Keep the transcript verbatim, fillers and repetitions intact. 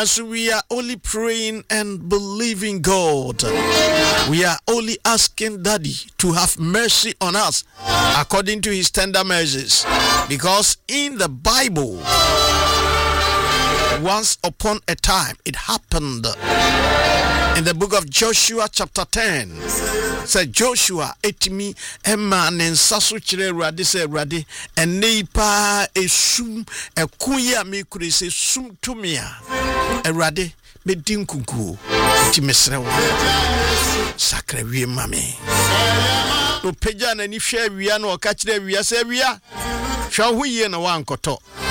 As we are only praying and believing God, we are only asking Daddy to have mercy on us according to his tender mercies. Because in the Bible, once upon a time, it happened in the book of Joshua chapter ten. Said Joshua etimi emma nensaso kire Awurade se Awurade enipa esum ekuya me kure se sum tumia Awurade me dinkuku ti mesrewo sakra wie mame o peja na ni hwe awia na o ka kire awia se awia hwa ho yie na wankoto